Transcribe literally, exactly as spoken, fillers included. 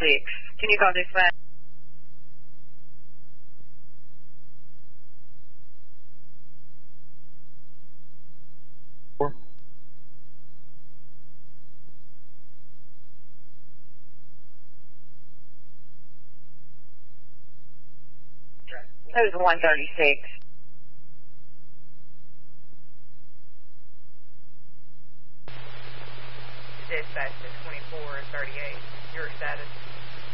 thirty-six. Can you call dispatch? It was one thirty-six. Dispatch to twenty-four thirty-eight. Your status?